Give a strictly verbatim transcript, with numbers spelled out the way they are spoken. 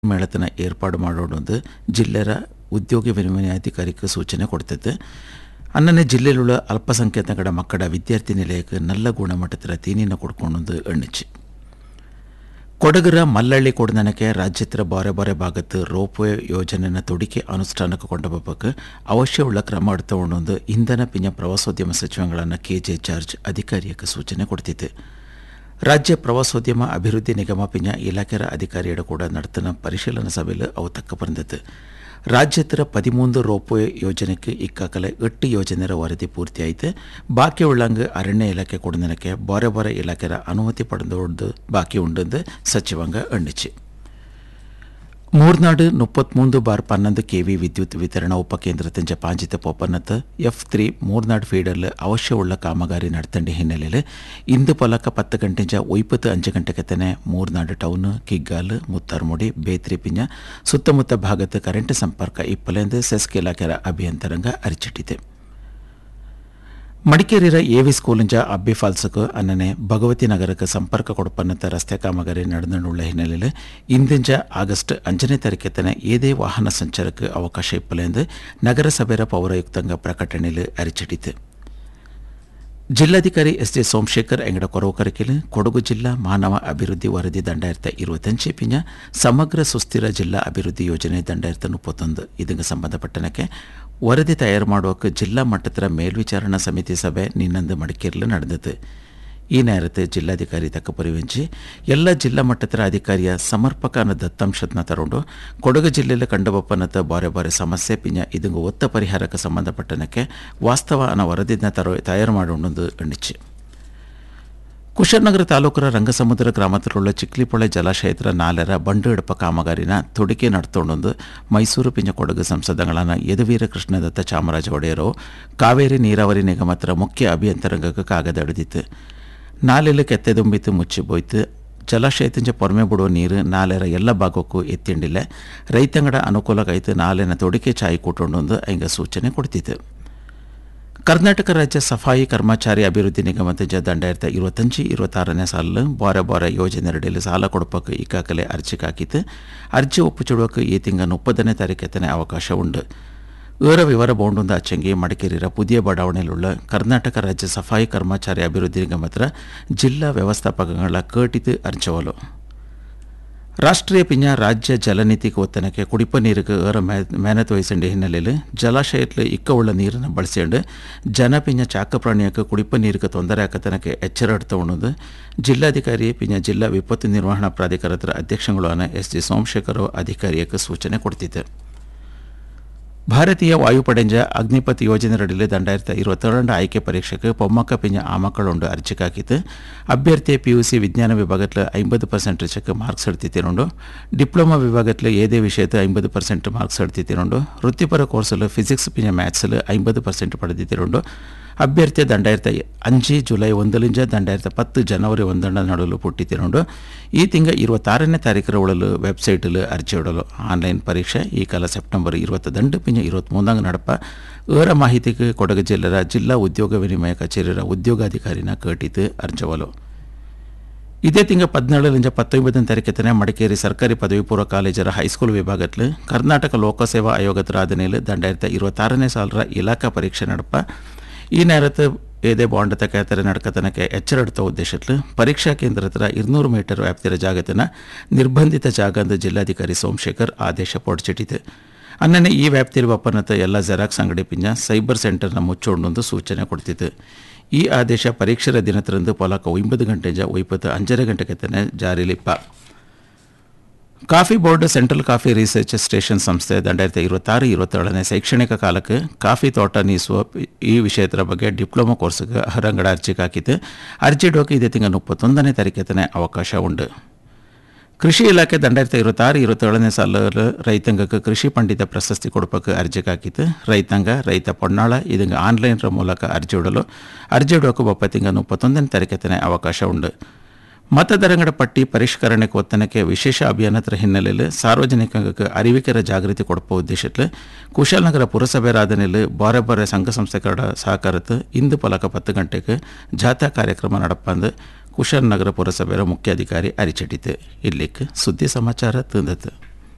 ಮೇಳತನ ಏರ್ಪಾಡು ಮಾಡೋಣಂದು ಜಿಲ್ಲೆಯ ಉದ್ಯೋಗ ವಿನಿಮಯಾಧಿಕಾರಿಗೆ ಸೂಚನೆ ಕೊಡ್ತದೆ. ಅನ್ನನೆ ಜಿಲ್ಲೆಯಲ್ಲಿರುವ ಅಲ್ಪಸಂಖ್ಯಾತರ ಮಕ್ಕಳ ವಿದ್ಯಾರ್ಥಿ ನಿಲಯಕ್ಕೆ ನಲ್ಲ ಗುಣಮಟ್ಟದ ತೀನಿನ ಕೊಡ್ಕೊಂಡು ಎಣ್ಣಿச்சு. ಕೊಡಗರ ಮಲ್ಲಳ್ಳಿ ಕೊಡನಕ್ಕೆ ರಾಜ್ಯದ ಬಾರೆ ಬಾರೆ ಭಾಗത്ത് ರೋಪ್ವೇ ಯೋಜನೆಯ ತೊಡಿಕೆ ಅನುಷ್ಠಾನಕ್ಕೆ ಕೊಂಡೊಬ್ಬಕ್ಕೆ ಅವಶ್ಯವುಳ್ಳ ಕ್ರಮ എടുത്തുകൊണ്ട് ಇಂಧನ ಪಿಂಜ ಪ್ರವಾಸೋದ್ಯಮ ಸಚಿವಗಳನ್ನು ಕೆಜೆ ಜಾರ್ಜ್ ಅಧಿಕಾರಿಯಕ್ಕೆ ಸೂಚನೆ ಕೊಡ್ತಿತ್ತು. ರಾಜ್ಯ ಪ್ರವಾಸೋದ್ಯಮ ಅಭಿವೃದ್ಧಿ ನಿಗಮ ಪಿಂಜ ಇಲಾಖೆಯ ಅಧಿಕಾರಿಯರ ಕೂಡ ನಡೆತನ ಪರಿಶೀಲನಾ ಸಭೆಯಲ್ಲಿ ಅವು ತಕ್ಕ ಬಂದಿತ್ತು. ರಾಜ್ಯದ ಪದಿಮೂಂದು ರೋಪ್ವೇ ಯೋಜನೆಗೆ ಇಕ್ಕಾಕಲೆ ಎಟ್ಟು ಯೋಜನೆಯ ವರದಿ ಪೂರ್ತಿಯಾಯಿತು. ಬಾಕಿ ಉಳ್ಳಂಗೆ ಅರಣ್ಯ ಇಲಾಖೆ ಕೊಡನಕ್ಕೆ ಬಾರೆ ಬಾರೆ ಇಲಾಖೆಯ ಅನುಮತಿ ಪಡೆದು ಬಾಕಿ ಉಂಡೆಂದು ಸಚಿವಾಂಗ ಎಣ್ಣಿச்சு. ಮೂರ್ನಾಡು ಮುಪ್ಪತ್ಮೂಂದು ಬಾರ್ ಪನ್ನೊಂದು ಕೆವಿ ವಿದ್ಯುತ್ ವಿತರಣಾ ಉಪಕೇಂದ್ರದಿಂದ ಪಾಂಜಿತ ಪೊಪ್ಪನ್ನത്ത് ಎಫ್ ತ್ರೀ ಮೂರ್ನಾಡು ಫೀಡರ್ಲು ಅವಶ್ಯವುಳ್ಳ ಕಾಮಗಾರಿ ನಡೆತಂಡಿ ಹಿನ್ನೆಲೆಯಲ್ಲಿ ಇಂದು ಪೊಲಕ ಪತ್ತು ಗಂಟೆಂಜ ಒಯ್ಪತ್ತು ಅಂಚು ಗಂಟೆಗೆ ತನೆ ಮೂರ್ನಾಡು ಟೌನ್ ಕಿಗ್ಗಾಲು ಮುತ್ತಾರ್ಮುಡಿ ಬೇತ್ರಿ ಪಿಂಜ ಸುತ್ತಮುತ್ತ ಭಾಗത്ത് ಕರೆಂಟ್ ಸಂಪರ್ಕ ಇಪ್ಪಲೆಂದು ಸೆಸ್ಕ್ ಇಲಾಖೆಯ ಅಭಿಯಂತರಂಗ ಅರಿಚಿಟ್ಟಿದೆ. ಮಡಿಕೇರಿಯ ಎವಿ ಸ್ಕೂಲಿಂಜ ಅಬ್ಬಿ ಫಾಲ್ಸ್ಗೆ ಅನ್ನನೆ ಭಗವತಿ ನಗರಕ್ಕೆ ಸಂಪರ್ಕ ಕೊಡಪನ್ನತ್ತ ರಸ್ತೆ ಕಾಮಗಾರಿ ನಡೆದುಳ್ಳ ಹಿನ್ನೆಲೆಯಲ್ಲಿ ಇಂದಿಂಜ ಆಗಸ್ಟ್ ಅಂಜನೇ ತಾರೀಕೆತ್ತನೆ ಏದೇ ವಾಹನ ಸಂಚಾರಕ್ಕೆ ಅವಕಾಶ ಇಪ್ಪಲೆಂದು ನಗರಸಭೆಯ ಪೌರಾಯುಕ್ತಾಂಗ ಪ್ರಕಟಣೆಯಲ್ಲಿ ಅರಿಚಿಟ್ಟಿತು. ಜಿಲ್ಲಾಧಿಕಾರಿ ಎಸ್ ಜೆ ಸೋಮಶೇಖರ್ ಎಂಗಡ ಕೊರವಕರಿಕೆಲು ಕೊಡಗು ಜಿಲ್ಲಾ ಮಾನವ ಅಭಿವೃದ್ಧಿ ವರದಿ ದಂಡಾಯಿರತ್ತ ಇರುವತ್ತಂಚು ಪಿಂಜ ಸಮಗ್ರ ಸುಸ್ಥಿರ ಜಿಲ್ಲಾ ಅಭಿವೃದ್ಧಿ ಯೋಜನೆ ದಂಡಾಯಿರತ್ತ ಮುಪ್ಪತ್ತೊಂದು ಇದಕ್ಕೆ ಸಂಬಂಧಪಟ್ಟನಕ್ಕೆ ವರದಿ ತಯಾರು ಮಾಡುವಕ್ಕೆ ಜಿಲ್ಲಾ ಮಟ್ಟದ ಮೇಲ್ವಿಚಾರಣಾ ಸಮಿತಿ ಸಭೆ ನಿನ್ನಂದು ಮಡಿಕೇರಿಯಲ್ಲಿ ನಡೆದಿತ್ತು. ಈ ನೇರത്തെ ಜಿಲ್ಲಾಧಿಕಾರಿ ತಕ್ಕ ಪರಿವೆಂಚಿ ಎಲ್ಲ ಜಿಲ್ಲಾ ಮಟ್ಟದ ಅಧಿಕಾರಿಯ ಸಮರ್ಪಕನ ದತ್ತಾಂಶನ ತಗೊಂಡು ಕೊಡಗು ಜಿಲ್ಲೆಯಲ್ಲಿ ಕಂಡುಬಪ್ಪನತ್ತ ಬಾರೆ ಬಾರೆ ಸಮಸ್ಯೆ ಪಿಂಜ ಇದಕ್ಕೆ ಒತ್ತ ಪರಿಹಾರಕ್ಕೆ ಸಂಬಂಧಪಟ್ಟನಕ್ಕೆ ವಾಸ್ತವ ಅನ್ನೋ ವರದಿನ ತರೋ ತಯಾರು ಮಾಡೋಣಂದು ಎಣ್ಣಿச்சு. ಕುಶನಗರ ತಾಲೂಕರ ರಂಗಸಮುದ್ರ ಗ್ರಾಮದಲ್ಲಿರುವ ಚಿಕ್ಲಿಪೊಳೆ ಜಲಾಶಯದ ನಾಲೆರ ಬಂಡು ಎಡಪ ಕಾಮಗಾರಿನ ತೊಡಿಕೆ ನಡೆದುಕೊಂಡು ಮೈಸೂರು ಪಿಂಜ ಕೊಡಗು ಸಂಸದಗಳಾದ ಯದುವೀರ ಕೃಷ್ಣದತ್ತ ಚಾಮರಾಜ ಒಡೆಯರು ಕಾವೇರಿ ನೀರಾವರಿ ನಿಗಮದ ಮುಖ್ಯ ಅಭಿಯಂತರಂಗಕ್ಕೆ ಕಾಗದ ಎಳೆದಿತ್ತು. ನಾಲೆಯಲ್ಲಿ ಕೆತ್ತೆದುಂಬಿತ್ತು ಮುಚ್ಚಿಬೋಯ್ತು. ಜಲಾಶಯದಿಂದ ಪೊರ್ಮೆ ಬಿಡುವ ನೀರು ನಾಲೆರ ಎಲ್ಲ ಭಾಗಕ್ಕೂ ಎತ್ತಿಂಡಿಲ್ಲ. ರೈತಂಗಡ ಅನುಕೂಲಕ್ಕಾಯ್ತು ನಾಲೆನ ತೊಡಿಕೆ ಚಾಯಿ ಕೂಟೊಂಡು ಹಿಂಗೆ ಸೂಚನೆ ಕೊಡ್ತಿತ್ತು. ಕರ್ನಾಟಕ ರಾಜ್ಯ ಸಫಾಯಿ ಕರ್ಮಚಾರಿ ಅಭಿವೃದ್ಧಿ ನಿಗಮದ ದಂಡಾಯಿರತ್ತ ಇರುವತ್ತಂಚು ಇರುವತ್ತಾರನೇ ಸಾಲು ಬಾರೆ ಬಾರೆ ಯೋಜನೆಯಡಿಯಲ್ಲಿ ಸಾಲ ಕೊಡಪಕ್ಕೆ ಈಗಾಗಲೇ ಅರ್ಜಿ ಹಾಕಿತ್ತು. ಅರ್ಜಿ ಒಪ್ಪುಚಿಡುವಕ್ಕೆ ಈ ತಿಂಗಳ ಮುಪ್ಪತ್ತನೇ ತಾರೀಕೆತ್ತನೆ ಅವಕಾಶ ಉಂಟು. ಏರ ವಿವರ ಬೋಂಡುಂದ ಅಚ್ಚಂಗಿ ಮಡಿಕೇರಿಯ ಪುದಿಯ ಬಡಾವಣೆಯಲ್ಲಿರುವ ಕರ್ನಾಟಕ ರಾಜ್ಯ ಸಫಾಯಿ ಕರ್ಮಚಾರಿ ಅಭಿವೃದ್ಧಿ ನಿಗಮದ ಜಿಲ್ಲಾ ವ್ಯವಸ್ಥಾಪಕಗಳ ಕೇಟಿತು ಅರ್ಜವಲು. ರಾಷ್ಟ್ರೀಯ ಪಿಂಜ ರಾಜ್ಯ ಜಲನೀತಿಗೆ ಒತ್ತನಕ್ಕೆ ಕುಡಿಪ ನೀರಿಗೆ ಏರ ಮೇಹನತ್ ವಹಿಸಂಡಿ ಹಿನ್ನೆಲೆಯಲ್ಲಿ ಜಲಾಶಯದಲ್ಲಿ ಇಕ್ಕವುಳ್ಳ ನೀರನ್ನು ಬಳಸಿಕೊಂಡು ಜನ ಪಿಂಜ ಚಾಕ ಪ್ರಾಣಿಯಕ್ಕೆ ಕುಡಿಪ ನೀರಿಗೆ ತೊಂದರೆ ಹಾಕತನಕ್ಕೆ ಎಚ್ಚರ ಎಡ್ತವಣದು ಜಿಲ್ಲಾಧಿಕಾರಿ ಪಿಂಜ ಜಿಲ್ಲಾ ವಿಪತ್ತು ನಿರ್ವಹಣಾ ಪ್ರಾಧಿಕಾರದ ಅಧ್ಯಕ್ಷಗಳಾದ ಎಸ್ ಜಿ ಸೋಮಶೇಖರ್ ಅಧಿಕಾರಿಯಕ್ಕೆ ಸೂಚನೆ ಕೊಡ್ತಿದ್ದೆ. ಭಾರತೀಯ ವಾಯುಪಡೆಂಜ ಅಗ್ನಿಪಥ್ ಯೋಜನೆಯಡಿಯಲ್ಲಿ ದಂಡಾಯಿರತ್ತ ಇರುವತ್ತೇಳಂಡ ಆಯ್ಕೆ ಪರೀಕ್ಷೆಗೆ ಪೊಮ್ಮಕ್ಕ ಪಿಂಜ ಆಮಕ್ಕಳುಂಡು ಅರ್ಜಿ ಹಾಕಿತ್ತು. ಅಭ್ಯರ್ಥಿ ಪಿಯುಸಿ ವಿಜ್ಞಾನ ವಿಭಾಗത്തിൽ ಐಂಬತ್ತು ಪರ್ಸೆಂಟ್ ರಿಚಕ್ಕೆ ಮಾರ್ಕ್ಸ್ ಎಡ್ತಿತ್ತಿರೋಂಡು ಡಿಪ್ಲೊಮಾ ವಿಭಾಗത്തിൽ ಏದೇ ವಿಷಯದ ಐಂಬತ್ತು ಪರ್ಸೆಂಟ್ ಮಾರ್ಕ್ಸ್ ಎಡ್ತಿತ್ತಿರೋಂಡು ವೃತ್ತಿಪರ ಕೋರ್ಸಲ್ಲಿ ಫಿಸಿಕ್ಸ್ ಪಿಂಜ ಮ್ಯಾಥ್ಸಲ್ಲಿ ಐಂಬತ್ತು ಪರ್ಸೆಂಟ್ ಪಡೆದಿತ್ತಿರೋಂಡು ಅಭ್ಯರ್ಥಿ ದಂಡಾಯಿರತ್ತ ಅಂಜಿ ಜುಲೈ ಒಂದಲಿಂಜ ದಂಡಾಯಿರತ್ತ ಪತ್ತು ಜನವರಿ ಒಂದಂಡ ನಡಲು ಪುಟ್ಟಿತ್ತಿರೋಂಡು ಈ ತಿಂಗ ಇರುವತ್ತಾರನೇ ತಾರೀಕರ ಒಳಲು ವೆಬ್ಸೈಟಲ್ಲಿ ಅರ್ಜಿ ಇಡಲು ಆನ್ಲೈನ್ ಪರೀಕ್ಷೆ ಈ ಕಾಲ ಸೆಪ್ಟೆಂಬರ್ ಇರುವತ್ತ ದಂಡು ಪಿಂಜ ಇರುವತ್ಮೂಂದಂಗ ನಡಪ ಏರ ಮಾಹಿತಿಗೆ ಕೊಡಗು ಜಿಲ್ಲೆಯ ಜಿಲ್ಲಾ ಉದ್ಯೋಗ ವಿನಿಮಯ ಕಚೇರಿಯ ಉದ್ಯೋಗಾಧಿಕಾರಿನ ಕೇಟಿತು ಅರ್ಜವಲು. ಇದೇ ತಿಂಗ ಪದಿನೇಳರಿಂದ ಪತ್ತೊಂಬತ್ತನೇ ತಾರೀಕೆತ್ತನೆ ಮಡಿಕೇರಿ ಸರ್ಕಾರಿ ಪದವಿ ಪೂರ್ವ ಕಾಲೇಜರ ಹೈಸ್ಕೂಲ್ ವಿಭಾಗದಲ್ಲಿ ಕರ್ನಾಟಕ ಲೋಕಸೇವಾ ಆಯೋಗದ ಆಧನೆಯಲ್ಲಿ ದಂಡಾಯಿರತ್ತ ಇರುವತ್ತಾರನೇ ಸಾಲರ ಇಲಾಖಾ ಪರೀಕ್ಷೆ ನಡಪ ಈ ನೇರത്ത് ಏದೇ ಬಾಂಡ್ ತಕೇತರ ನಡ್ಕತನಕ್ಕೆ ಎಚ್ಚರಡ್ತ ಉದ್ದೇಶದಲ್ಲಿ ಪರೀಕ್ಷಾ ಕೇಂದ್ರದ ഇരുന്നൂറ് ಮೀಟರ್ ವ್ಯಾಪ್ತಿಯ ಜಾಗತನ ನಿರ್ಬಂಧಿತ ಜಾಗ ಎಂದು ಜಿಲ್ಲಾಧಿಕಾರಿ ಸೋಮಶೇಖರ್ ಆದೇಶ ಹೊರಡಿಸಿಟ್ಟಿದೆ. ಅನ್ನನೆ ಈ ವ್ಯಾಪ್ತಿಯಲ್ಲಿ ಒಪ್ಪನತ್ತ ಎಲ್ಲ ಜೆರಾಕ್ಸ್ ಅಂಗಡಿ ಪಿಂಜ ಸೈಬರ್ ಸೆಂಟರ್ನ ಮುಚ್ಚೋಣೊಂದು ಸೂಚನೆ ಕೊಡ್ತಿತ್ತು. ಈ ಆದೇಶ ಪರೀಕ್ಷೆಯ ದಿನತರಂದು ಪೊಲಕ ಒಂಬತ್ತು ಗಂಟೆಂಜ ಒಯ್ಪತ್ತು ಅಂಜರ ಗಂಟೆಗೆ ತನೆ ಜಾರಿಲಿಪ್ಪ. Coffee board central coffee research station ಸಂಸ್ಥೆ ದಂಡಾಯಿರತ್ತ ಇರುವತ್ತಾರು ಇರುವತ್ತೇಳನೇ ಶೈಕ್ಷಣಿಕ ಕಾಲಕ್ಕೆ ಕಾಫಿ ತೋಟ ನೀಸುವ ಈ ವಿಷಯದ ಬಗ್ಗೆ ಡಿಪ್ಲೊಮಾ ಕೋರ್ಸ್ಗೆ ಹೊರಂಗಡ ಅರ್ಜಿ ಹಾಕಿತ್ತು. ಅರ್ಜಿ ಇಡೋಕೆ ಇದೇ ತಿಂಗಳ ಮುಪ್ಪತ್ತೊಂದನೇ ತಾರೀಕೆತ್ತನೆ ಅವಕಾಶ ಉಂಟು. ಕೃಷಿ ಇಲಾಖೆ ದಂಡಾಯಿರತ್ತ ಇರುವತ್ತಾರು ಇರುವತ್ತೇಳನೇ ಸಾಲ ರೈತಾಂಗಕ್ಕೆ ಕೃಷಿ ಪಂಡಿತ ಪ್ರಶಸ್ತಿ ಕೊಡಪಕ್ಕೆ ಅರ್ಜಿ ಹಾಕಿತ್ತು. ರೈತಾಂಗ ರೈತ ಪೊನ್ನಾಳ ಇದಕ್ಕೆ ಆನ್ಲೈನ್ ಮೂಲಕ ಅರ್ಜಿ ಇಡಲು ಅರ್ಜಿ ಇಡೋಕೆ ಒಪ್ಪ ತಿಂಗಳ ಮುಪ್ಪತ್ತೊಂದನೇ ತಾರೀಕೆತ್ತನೆ ಅವಕಾಶ ಉಂಟು. ಮತದಾರಗಳ ಪಟ್ಟಿ ಪರಿಷ್ಕರಣೆಗೆ ಒತ್ತನಕ್ಕೆ ವಿಶೇಷ ಅಭಿಯಾನದ ಹಿನ್ನೆಲೆಯಲ್ಲಿ ಸಾರ್ವಜನಿಕರಿಗೆ ಅರಿವಿಕರ ಜಾಗೃತಿ ಕೊಡಪ ಉದ್ದೇಶದಲ್ಲಿ ಕುಶಾಲನಗರ ಪುರಸಭೆ ಆಧನೆಯಲ್ಲಿ ಬಾರೆ ಬಾರೆ ಸಂಘ ಸಂಸ್ಥೆಗಳ ಸಹಕಾರಕ್ಕೆ ಇಂದು ಪಲಕ ಪತ್ತು ಗಂಟೆಗೆ ಜಾಥಾ ಕಾರ್ಯಕ್ರಮ ನಡಪಂದು ಕುಶಾಲನಗರ ಪುರಸಭೆಯ ಮುಖ್ಯಾಧಿಕಾರಿ ಅರಿಚಿಟ್ಟಿತು. ಇಲ್ಲಿಗೆ ಸುದ್ದಿ ಸಮಾಚಾರ ತಂದತ್ತು.